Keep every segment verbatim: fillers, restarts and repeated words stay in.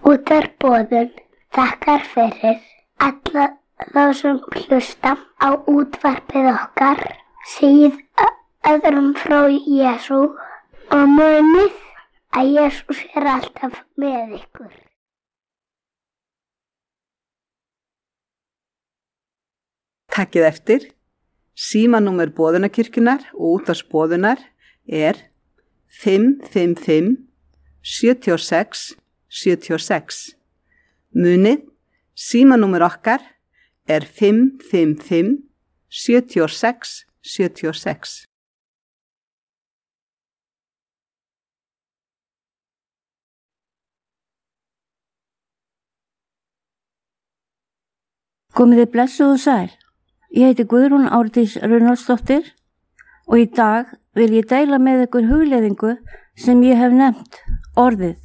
Útvarpsboðun þakkar fyrir alla þá sem hlusta á útvarpið okkar, segið öðrum frá Jesú og munið að Jesús er alltaf með ykkur. Takkið eftir. Símanúmer boðunarkirkjunnar og útvarpsboðunar er fimm fimm fimm sjö sex sjö sex. Munið, símanúmer okkar er fimm fimm fimm sjö sex sjö sex. Komið þið blessuð og sæl. Ég heiti Guðrún Árdís Runólfsdóttir og í dag vil ég deila með ykkur hugleiðingu sem ég hef nefnt orðið.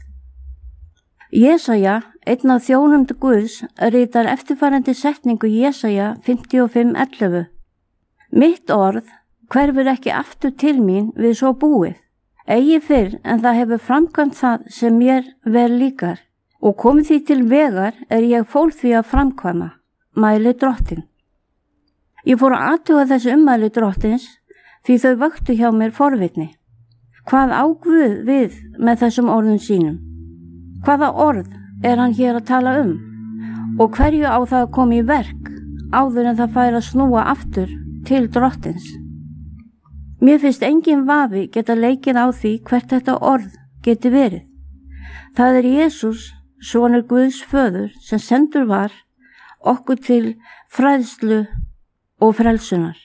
Jesaja, einn af þjónum Guðs, ritar eftirfarandi setningu Jesaja fimmtíu og fimm ellefu. Mitt orð hverfur ekki aftur til mín við svo búið, eigi fyrr en það hefur framkvæmt það sem mér vel líkar, og komið því til vegar er ég fól því að framkvæma, mæli Drottinn. Ég fór að athuga þessi ummæli Drottins því þau vöktu hjá mér forvitni. Hvað á Guð við með þessum orðum sínum? Hvaða orð er hann hér að tala um? Og hverju á það að koma í verk áður en það fær að snúa aftur til Drottins? Mér finnst engin vafi geta leikið á því hvert þetta orð geti verið. Það er Jesús, sonur Guðs föður, sem sendur var okkur til fræðslu og frelsunar.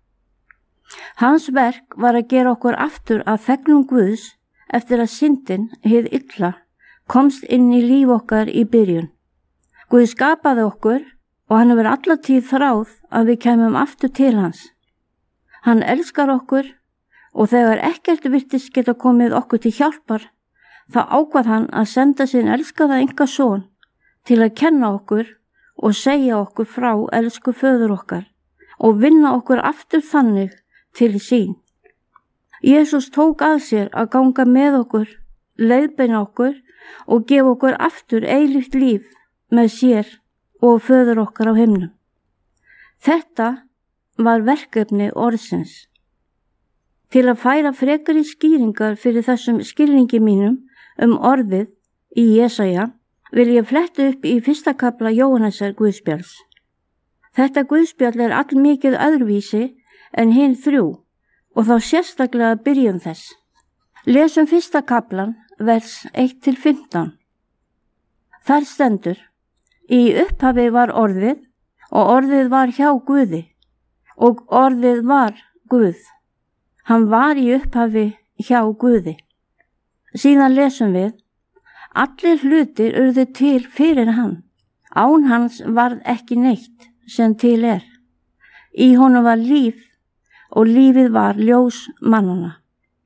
Hans verk var að gera okkur aftur að þegnum Guðs eftir að syndin, hið illa, komst inn í líf okkar í byrjun. Guð skapaði okkur og hann hefur alla tíð þráð að við kæmum aftur til hans. Hann elskar okkur og þegar ekkert virtist geta komið okkur til hjálpar, þá ákvað hann að senda sinn elskaða einkason til að kenna okkur og segja okkur frá elsku föður okkar og vinna okkur aftur þannig til sín. Jesús tók að sér að ganga með okkur, leiðbeina okkur og gefa okkur aftur eilíft líf með sér og föður okkar á himnum. Þetta var verkefni orðsins. Til að færa frekari skýringar fyrir þessum skilningi mínum um orðið í Jesaja vil ég fletta upp í fyrsta kafla Jóhannesar Guðspjalls. Þetta Guðspjall er allmikið öðruvísi en hinn þrjú og þá sérstaklega byrjun þess. Lesum fyrsta kaflan, vers eitt til fimmtán. Þar stendur: Í upphafi var orðið og orðið var hjá Guði og orðið var Guð. Hann var í upphafi hjá Guði. Síðan lesum við: Allir hlutir urðu til fyrir hann. Án hans varð ekki neitt sem til er. Í honum var líf og lífið var ljós mannanna.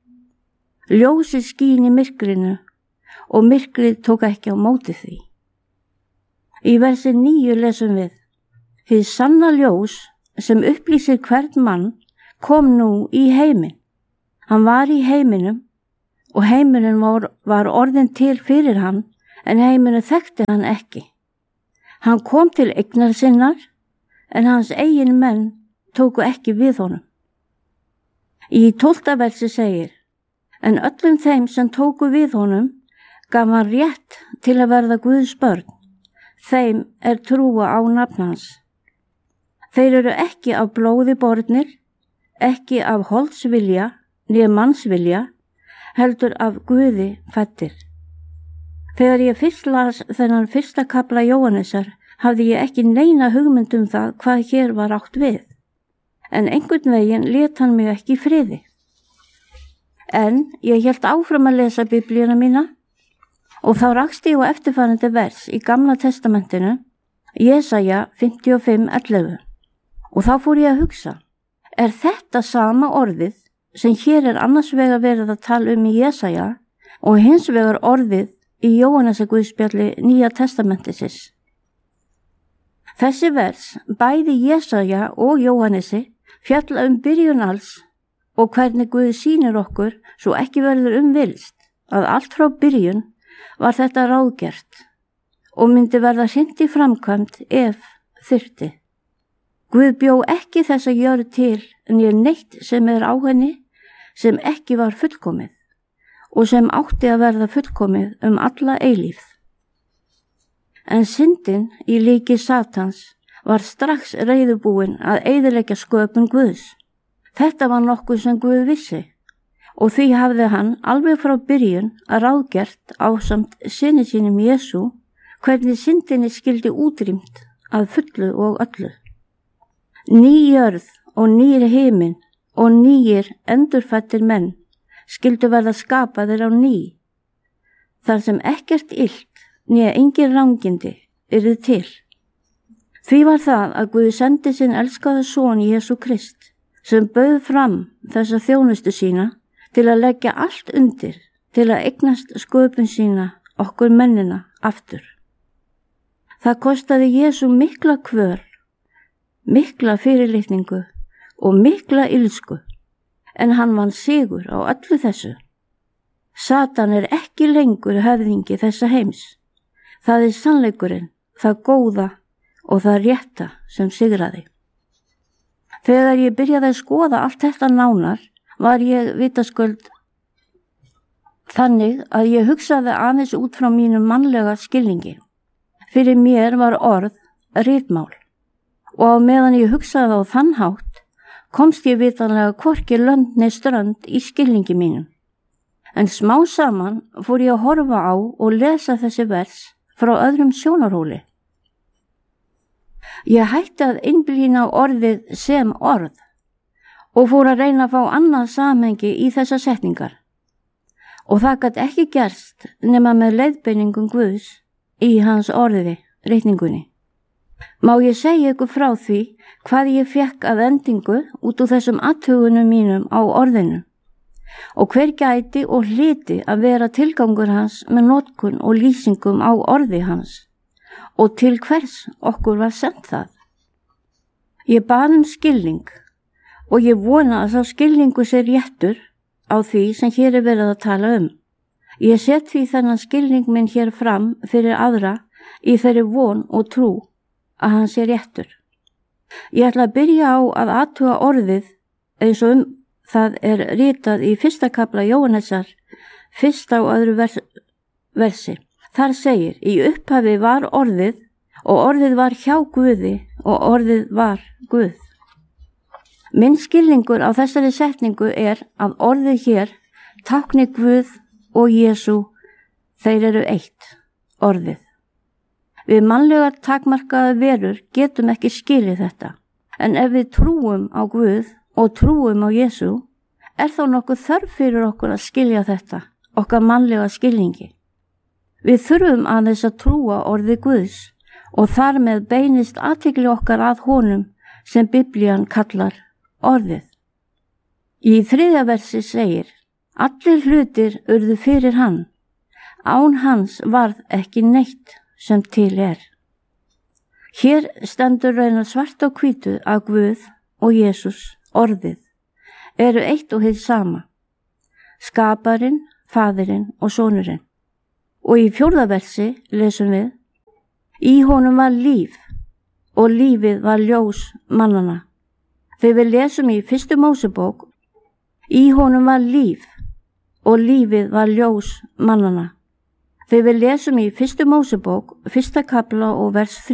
Ljósið skín í myrkrinu og myrkrið tók ekki á móti því. Í versi níu lesum við: Hið sanna ljós sem upplýsir hvern mann kom nú í heiminn. Hann var í heiminum og heimurinn var, var orðin til fyrir hann, en heimurinn þekkti hann ekki. Hann kom til eignar sinnar, en hans eigin menn tóku ekki við honum. Í tólfta versi segir: En öllum þeim sem tóku við honum gaf hann rétt til að verða Guðs börn. Þeim er trúa á nafn hans. Þeir eru ekki af blóði bornir, ekki af holdsvilja né mannsvilja, heldur af Guði fæddir. Þegar ég fyrst las þennan fyrsta kafla Jóhannesar hafði ég ekki neina hugmynd um það hvað hér var átt við, en einhvern veginn lét hann mig ekki í friði. En ég hélt áfram að lesa biblíuna mína og þá rakst ég á eftirfarandi vers í Gamla testamentinu, Jesaja fimmtíu og fimm ellefu. Og þá fór ég að hugsa, er þetta sama orðið sem hér er annars vegar verið að tala um í Jesaja og hins vegar orðið í Jóhannesar Guðspjalli Nýja testamentisins? Þessi vers, bæði Jesaja og Jóhannesi, fjalla um byrjun alls og hvernig Guð sýnir okkur svo ekki verður um villst að allt frá byrjun var þetta ráðgert og myndi verða hrint í framkvæmt ef þyrfti. Guð bjó ekki þessa jörð til né neitt sem er á henni sem ekki var fullkomið og sem átti að verða fullkomið um alla eilífð. En syndin í líki Satans var strax reiðubúin að eyðileggja sköpun Guðs. Þetta var nokkuð sem Guð vissi og því hafði hann alveg frá byrjun að ráðgert ásamt syni sínum Jesú hvernig syndinni skildi útrýmt að fullu og öllu. Ný jörð og nýr himinn og nýir endurfættir menn skildu verða skapaðir á ný, þar sem ekkert illt né engin rangindi yrði til. Því var það að Guð sendi sinn elskaða son Jesú Krist sem bauð fram þessa þjónustu sína til að leggja allt undir til að eignast sköpun sína okkur mennina aftur. Það kostaði Jesú mikla kvöl, mikla fyrirlitningu og mikla ilsku, en hann vann sigur á öllu þessu. Satan er ekki lengur höfðingi þessa heims. Það er sannleikurinn, það góða og það rétta sem sigraði. Þegar ég byrjaði að skoða allt þetta nánar, var ég vitaskuld þannig að ég hugsaði aðeins út frá mínum mannlega skilningi. Fyrir mér var orð ritmál og á meðan ég hugsaði á þann hátt komst ég vitanlega hvorki lönd né strönd í skilningi mínum. En smá saman fór ég að horfa á og lesa þessi vers frá öðrum sjónarhóli. Ég hætti að innblína orðið sem orð og fór að reyna að fá annað samhengi í þessa setningar. Og það gat ekki gerst nema með leiðbeiningum Guðs í hans orði, reikningunni. Má ég segja ykkur frá því hvað ég fekk að endingu út úr þessum athugunum mínum á orðinu og hver gæti og hlyti að vera tilgangur hans með notkun og lýsingum á orði hans og til hvers okkur var sent það. Ég bað um skilning og ég vona að sá skilningu sé réttur á því sem hér er verið að tala um. Ég set því þennan skilning minn hér fram fyrir aðra í þeirri von og trú að hann sé réttur. Ég ætla að byrja á að athuga orðið eins og um það er ritað í fyrsta kafla Jóhannesar, fyrsta og öðru vers, versi. Þar segir, í upphafi var orðið og orðið var hjá Guði og orðið var Guð. Minn skilningur á þessari setningu er að orðið hér tákni Guð og Jesú, þeir eru eitt, orðið. Við mannlegar takmarkaða verur getum ekki skilið þetta, en ef við trúum á Guð og trúum á Jesú, er þá nokkuð þörf fyrir okkur að skilja þetta, okkar mannlega skilningi. Við þurfum aðeins að trúa orði Guðs og þar með beinist athygli okkar að honum sem Biblían kallar orðið. Í þriðja versi segir, allir hlutir urðu fyrir hann, án hans varð ekki neitt sem til er. Hér stendur raunar svart á hvítu að Guð og Jesús, orðið, eru eitt og hið sama, skaparinn, faðirinn og sonurinn. Og í fjórða versi lesum við, í honum var líf og lífið var ljós mannana. Þegar við lesum í fyrstu Mósebók, í honum var líf og lífið var ljós mannana. Þegar við lesum í fyrstu Mósebók, fyrsta kafla og vers þrjú,